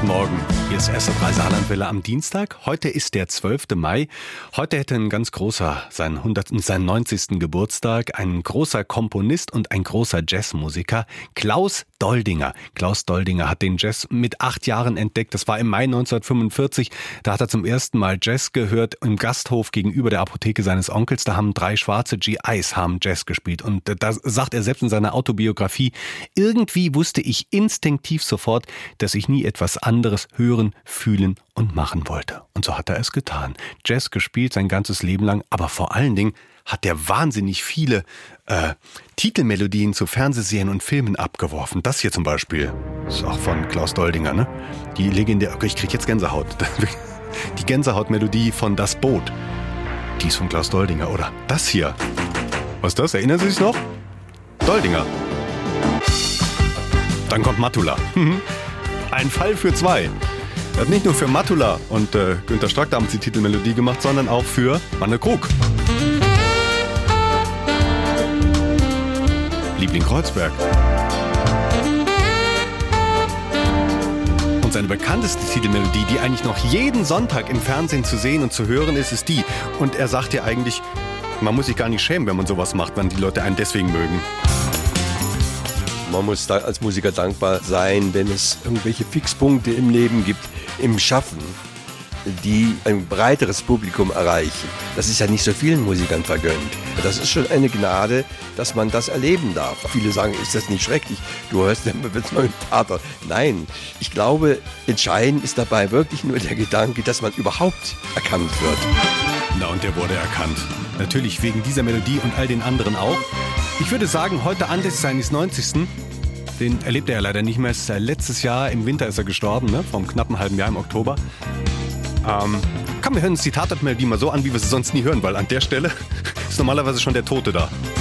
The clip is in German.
Morgen. Hier ist SR3 Saarlandwelle am Dienstag. Heute ist der 12. Mai. Heute hätte ein ganz großer seinen 90. Geburtstag. Ein großer Komponist und ein großer Jazzmusiker. Klaus Doldinger. Klaus Doldinger hat den Jazz mit 8 Jahren entdeckt. Das war im Mai 1945. Da hat er zum ersten Mal Jazz gehört im Gasthof gegenüber der Apotheke seines Onkels. Da haben 3 schwarze GIs Jazz gespielt. Und da sagt er selbst in seiner Autobiografie, irgendwie wusste ich instinktiv sofort, dass ich nie etwas anderes hören, fühlen und machen wollte. Und so hat er es getan. Jazz gespielt sein ganzes Leben lang, aber vor allen Dingen hat er wahnsinnig viele Titelmelodien zu Fernsehserien und Filmen abgeworfen. Das hier zum Beispiel ist auch von Klaus Doldinger, ne? Die legendäre, okay, ich krieg jetzt Gänsehaut. Die Gänsehautmelodie von Das Boot. Die ist von Klaus Doldinger, oder? Das hier. Was ist das? Erinnern Sie sich noch? Doldinger. Dann kommt Matula. Ein Fall für 2. Er hat nicht nur für Matula und Günter Strack damals die Titelmelodie gemacht, sondern auch für Manne Krug. Liebling Kreuzberg. Und seine bekannteste Titelmelodie, die eigentlich noch jeden Sonntag im Fernsehen zu sehen und zu hören ist, ist die. Und er sagt ja eigentlich, man muss sich gar nicht schämen, wenn man sowas macht, wenn die Leute einen deswegen mögen. Man muss da als Musiker dankbar sein, wenn es irgendwelche Fixpunkte im Leben gibt, im Schaffen, die ein breiteres Publikum erreichen. Das ist ja nicht so vielen Musikern vergönnt. Das ist schon eine Gnade, dass man das erleben darf. Viele sagen, ist das nicht schrecklich? Du hörst immer mit meinem Vater. Nein, ich glaube, entscheidend ist dabei wirklich nur der Gedanke, dass man überhaupt erkannt wird. Na, und der wurde erkannt. Natürlich wegen dieser Melodie und all den anderen auch. Ich würde sagen, heute anlässlich seines 90. Den erlebt er ja leider nicht mehr. Letztes Jahr im Winter ist er gestorben, ne? Vor einem knappen halben Jahr im Oktober. Komm, wir hören uns die Tatort-Melodie mal so an, wie wir sie sonst nie hören, weil an der Stelle ist normalerweise schon der Tote da.